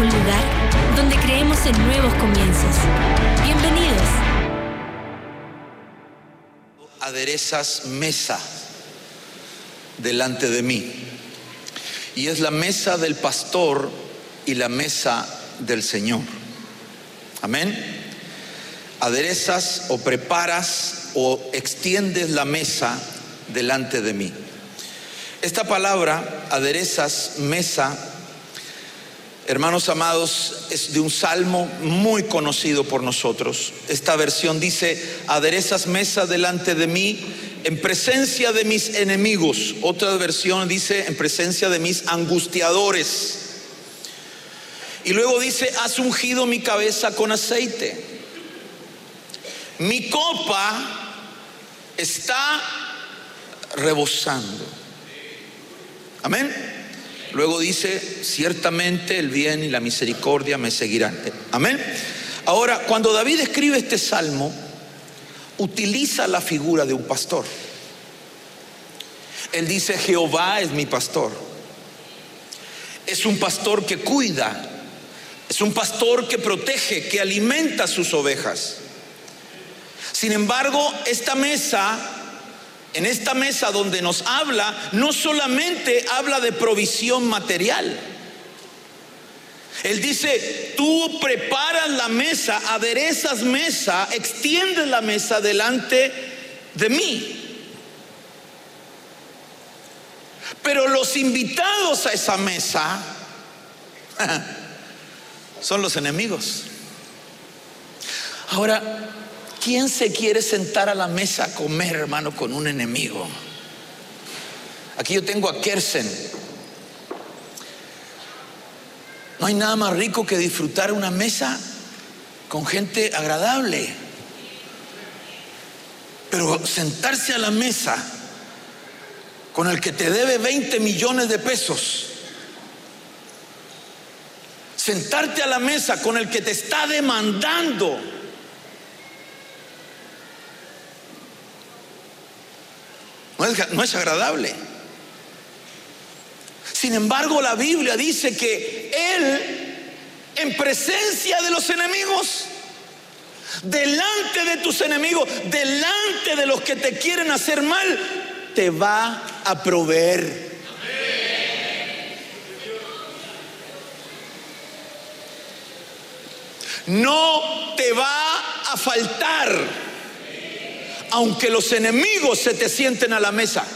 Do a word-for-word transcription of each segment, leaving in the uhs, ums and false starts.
un lugar donde creemos en nuevos comienzos. Bienvenidos. Aderezas mesa delante de mí, y es la mesa del pastor y la mesa del Señor. Amén. Aderezas o preparas o extiendes la mesa delante de mí. Esta palabra, aderezas mesa, hermanos amados, es de un salmo muy conocido por nosotros. Esta versión dice: aderezas mesa delante de mí en presencia de mis enemigos. Otra versión dice: en presencia de mis angustiadores. Y luego dice: has ungido mi cabeza con aceite, mi copa está rebosando. Amén. Luego dice: ciertamente el bien y la misericordia me seguirán. Amén. Ahora, cuando David escribe este salmo, utiliza la figura de un pastor. Él dice: Jehová es mi pastor. Es un pastor que cuida, es un pastor que protege, que alimenta sus ovejas. Sin embargo, esta mesa, en esta mesa donde nos habla, no solamente habla de provisión material. Él dice: tú preparas la mesa, aderezas mesa, extiendes la mesa delante de mí. Pero los invitados a esa mesa son los enemigos. Ahora, ¿quién se quiere sentar a la mesa a comer, hermano, con un enemigo? Aquí yo tengo a Kersen. No hay nada más rico que disfrutar una mesa con gente agradable. Pero sentarse a la mesa con el que te debe veinte millones de pesos, sentarte a la mesa con el que te está demandando, no es, no es agradable. Sin embargo, la Biblia dice que Él, en presencia de los enemigos, delante de tus enemigos, delante de los que te quieren hacer mal, te va a proveer. No te va a faltar, aunque los enemigos se te sienten a la mesa.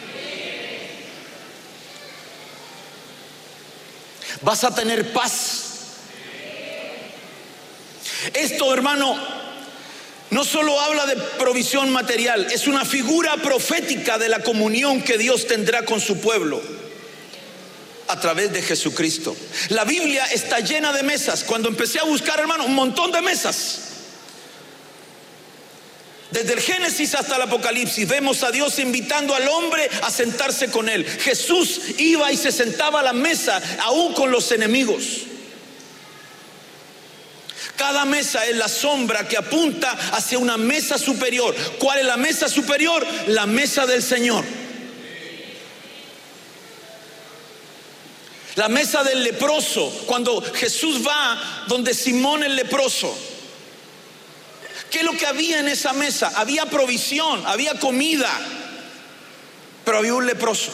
Vas a tener paz. Esto, hermano, no solo habla de provisión material, es una figura profética de la comunión que Dios tendrá con su pueblo a través de Jesucristo. La Biblia está llena de mesas. Cuando empecé a buscar, hermano, un montón de mesas. Desde el Génesis hasta el Apocalipsis vemos a Dios invitando al hombre a sentarse con él. Jesús iba y se sentaba a la mesa aún con los enemigos. Cada mesa es la sombra que apunta hacia una mesa superior. ¿Cuál es la mesa superior? La mesa del Señor. La mesa del leproso, cuando Jesús va donde Simón el leproso, ¿qué es lo que había en esa mesa? Había provisión, había comida, pero había un leproso.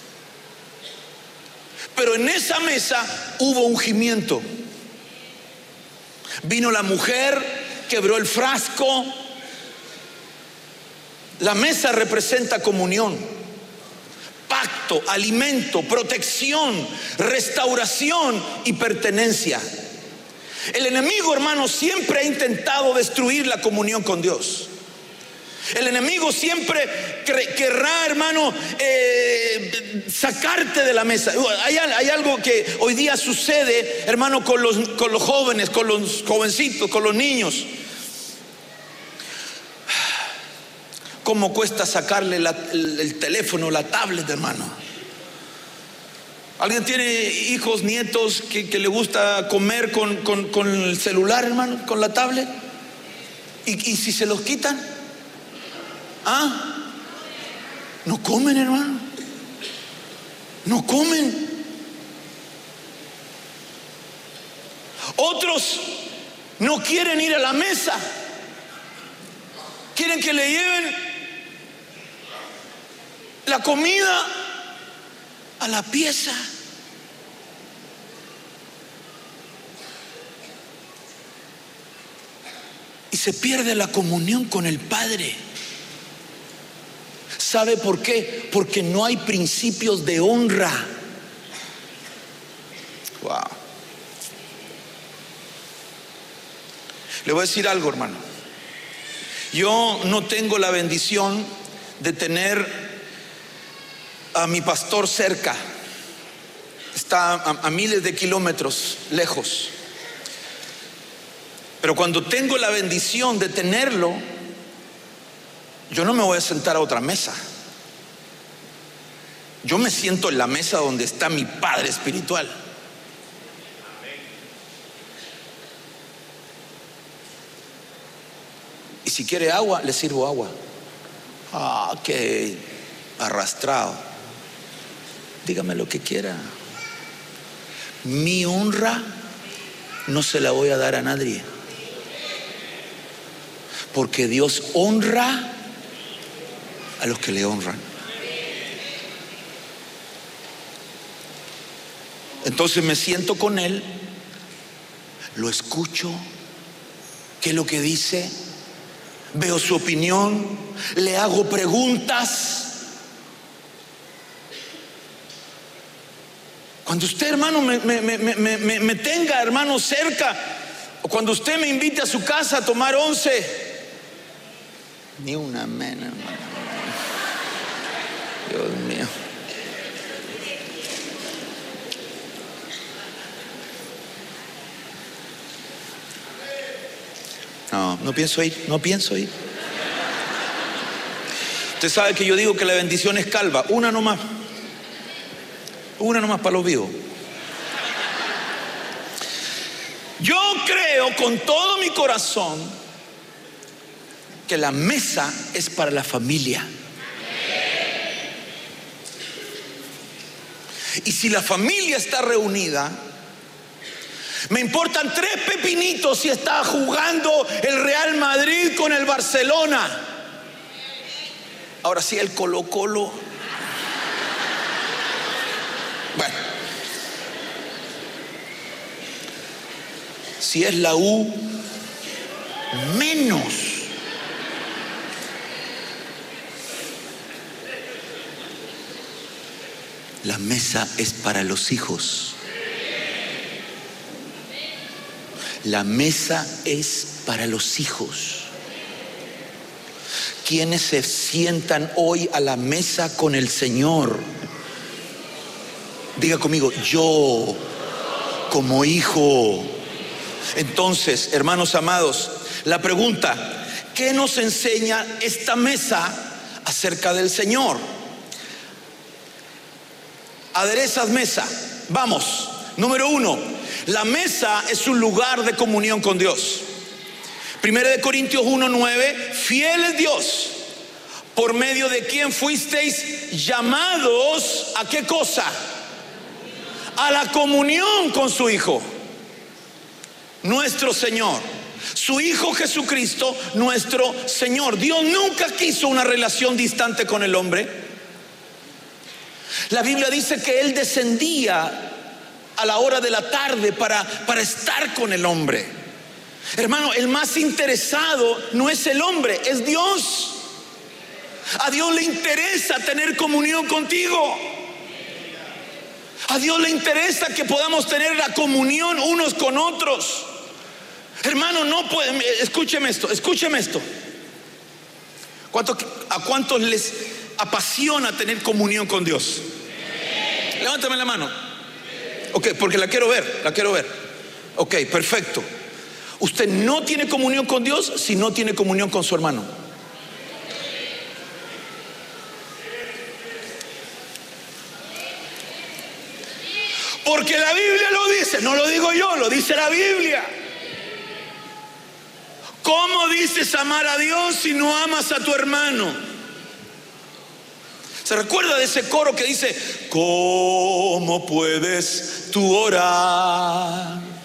Pero en esa mesa hubo ungimiento. Vino la mujer, quebró el frasco. La mesa representa comunión, pacto, alimento, protección, restauración y pertenencia. El enemigo, hermano, siempre ha intentado destruir la comunión con Dios. El enemigo siempre querrá, hermano, eh, sacarte de la mesa. Hay, hay algo que hoy día sucede, hermano, con los, con los jóvenes, con los jovencitos, con los niños. ¿Cómo cuesta sacarle la, el, el teléfono, la tablet, hermano? ¿Alguien tiene hijos, nietos que, que le gusta comer con, con, con el celular, hermano, con la tablet? ¿Y, y si se los quitan? ¿Ah? No comen, hermano. No comen. Otros no quieren ir a la mesa, quieren que le lleven la comida a la pieza. Y se pierde la comunión con el Padre. ¿Sabe por qué? Porque no hay principios de honra. Wow. Le voy a decir algo, hermano. Yo no tengo la bendición de tener a mi pastor cerca. Está a, a miles de kilómetros lejos. Pero cuando tengo la bendición de tenerlo, yo no me voy a sentar a otra mesa. Yo me siento en la mesa donde está mi Padre espiritual. Y si quiere agua, le sirvo agua. Ah, qué arrastrado. Dígame lo que quiera. Mi honra no se la voy a dar a nadie. Porque Dios honra a los que le honran. Entonces me siento con Él, lo escucho, qué es lo que dice, veo su opinión, le hago preguntas. Cuando usted, hermano, me, me, me, me, me, me tenga, hermano, cerca, o cuando usted me invite a su casa a tomar once, ni una amén, hermano. Dios mío. No, no pienso ir, no pienso ir. Usted sabe que yo digo que la bendición es calva, una nomás. Una nomás para los vivos. Yo creo con todo mi corazón que la mesa es para la familia. Y si la familia está reunida, me importan tres pepinitos si está jugando el Real Madrid con el Barcelona. Ahora sí, el Colo Colo. Bueno, si es la U, menos. La mesa es para los hijos. La mesa es para los hijos. ¿Quiénes se sientan hoy a la mesa con el Señor? Diga conmigo, yo como hijo. Entonces, hermanos amados, la pregunta, ¿qué nos enseña esta mesa acerca del Señor? Aderezas mesa. Vamos. Número uno, la mesa es un lugar de comunión con Dios. Primera de Corintios uno nueve, fiel es Dios, por medio de quien fuisteis llamados a qué cosa, a la comunión con su Hijo, nuestro Señor. Su Hijo Jesucristo, nuestro Señor. Dios nunca quiso una relación distante con el hombre. La Biblia dice que Él descendía a la hora de la tarde para, para estar con el hombre. Hermano, el más interesado no es el hombre, es Dios. A Dios le interesa tener comunión contigo. A Dios le interesa que podamos tener la comunión unos con otros. Hermano, no pueden, escúcheme esto, escúcheme esto. ¿Cuánto, ¿A cuántos les apasiona tener comunión con Dios? Levántame la mano. Ok, porque la quiero ver, la quiero ver. Ok, perfecto. Usted no tiene comunión con Dios si no tiene comunión con su hermano. Porque la Biblia lo dice, no lo digo yo, lo dice la Biblia. ¿Cómo dices amar a Dios si no amas a tu hermano? ¿Se recuerda de ese coro que dice, ¿cómo puedes tú orar